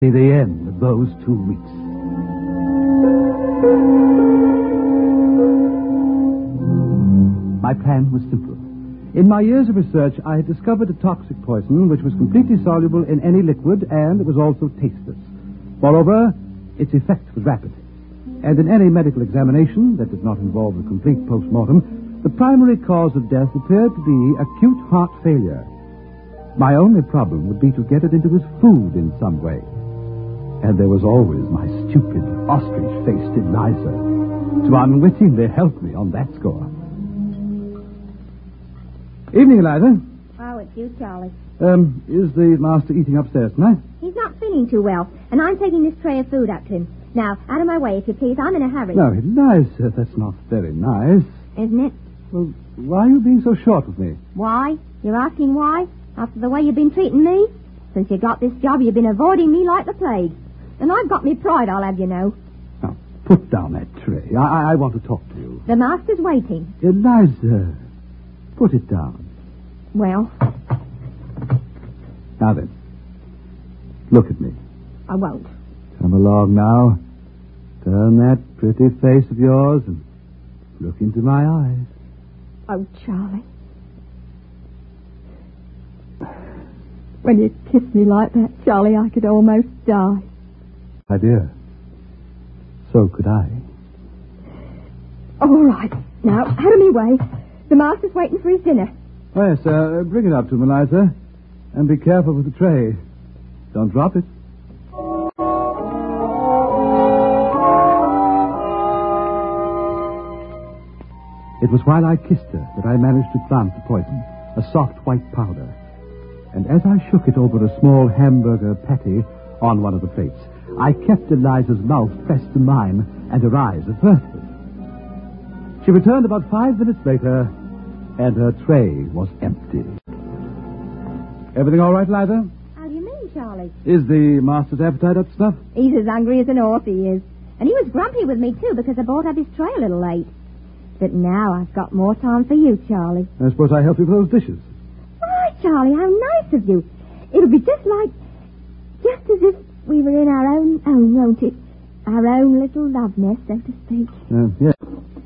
The end of those 2 weeks. My plan was simple. In my years of research, I had discovered a toxic poison which was completely soluble in any liquid, and it was also tasteless. Moreover, its effect was rapid. And in any medical examination that did not involve a complete post-mortem, the primary cause of death appeared to be acute heart failure. My only problem would be to get it into his food in some way. And there was always my stupid, ostrich-faced Eliza to unwittingly help me on that score. Evening, Eliza. Oh, it's you, Charlie. Is the master eating upstairs tonight? He's not feeling too well, and I'm taking this tray of food up to him. Now, out of my way, if you please. I'm in a hurry. No, Eliza, that's not very nice. Isn't it? Well, why are you being so short with me? Why? You're asking why? After the way you've been treating me? Since you got this job, you've been avoiding me like the plague. And I've got me pride, I'll have you know. Now, put down that tray. I want to talk to you. The master's waiting. Eliza, put it down. Well, now then, look at me. I won't. Come along now. Turn that pretty face of yours and look into my eyes. Oh, Charlie. When you kiss me like that, Charlie, I could almost die. My dear, so could I. All right. Now, out of me way. The master's waiting for his dinner. Oh, yes, bring it up to him, Eliza. And be careful with the tray. Don't drop it. It was while I kissed her that I managed to plant the poison, a soft white powder. And as I shook it over a small hamburger patty on one of the plates, I kept Eliza's mouth pressed to mine and her eyes averted. She returned about 5 minutes later, and her tray was empty. Everything all right, Eliza? How do you mean, Charlie? Is the master's appetite up to snuff? He's as hungry as an horse, he is. And he was grumpy with me, too, because I brought up his tray a little late. But now I've got more time for you, Charlie. I suppose I helped you with those dishes. Why, Charlie, how nice of you. It'll be just as if we were in our own home, won't it? Our own little love nest, so to speak. Yes.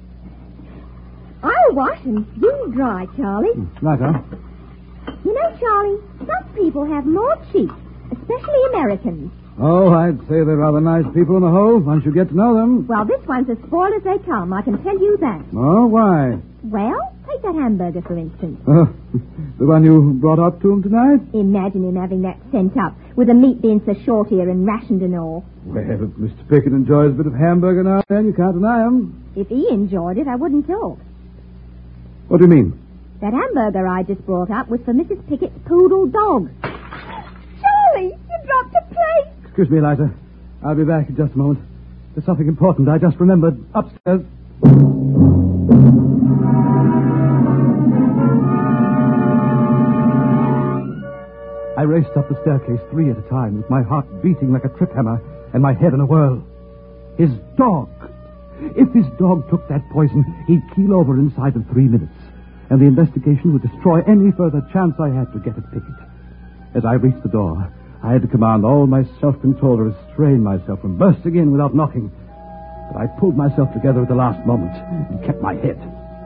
I'll wash and you dry, Charlie. Right, huh? You know, Charlie, some people have more cheek, especially Americans. Oh, I'd say they're rather nice people on the whole, once you get to know them. Well, this one's as spoiled as they come, I can tell you that. Oh, why? Well, take that hamburger, for instance. The one you brought up to him tonight? Imagine him having that sent up, with the meat being so short here and rationed and all. Well, if Mr. Pickett enjoys a bit of hamburger now and then, you can't deny him. If he enjoyed it, I wouldn't talk. What do you mean? That hamburger I just brought up was for Mrs. Pickett's poodle dog. Charlie, you dropped a plate. Excuse me, Eliza. I'll be back in just a moment. There's something important I just remembered. Upstairs. I raced up the staircase 3 at a time, with my heart beating like a trip hammer and my head in a whirl. His dog. If his dog took that poison, he'd keel over inside of 3 minutes, and the investigation would destroy any further chance I had to get at Pickett. As I reached the door, I had to command all my self-control to restrain myself from bursting in without knocking. But I pulled myself together at the last moment and kept my head.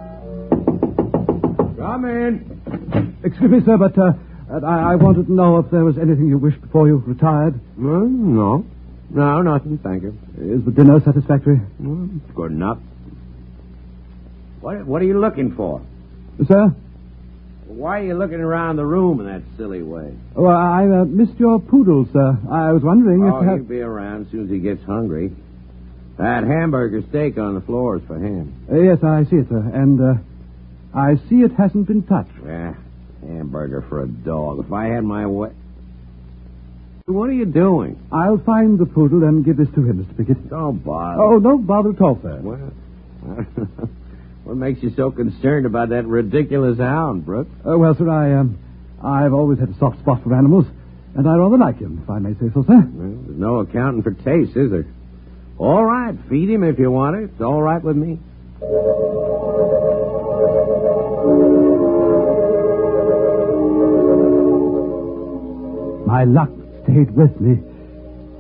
Come in. Excuse me, sir, but I wanted to know if there was anything you wished before you retired. No. No, nothing, thank you. Is the dinner satisfactory? Good enough. What are you looking for? Sir? Why are you looking around the room in that silly way? Oh, I missed your poodle, sir. I was wondering if... he'll be around as soon as he gets hungry. That hamburger steak on the floor is for him. Yes, I see it, sir. And I see it hasn't been touched. Yeah, hamburger for a dog. If I had my way... What are you doing? I'll find the poodle and give this to him, Mr. Pickett. Don't bother. Oh, don't bother at all, sir. Well, what makes you so concerned about that ridiculous hound, Brooks? Well, sir, I've always had a soft spot for animals, and I rather like him, if I may say so, sir. Well, there's no accounting for taste, is there? All right, feed him if you want it. It's all right with me. My luck stayed with me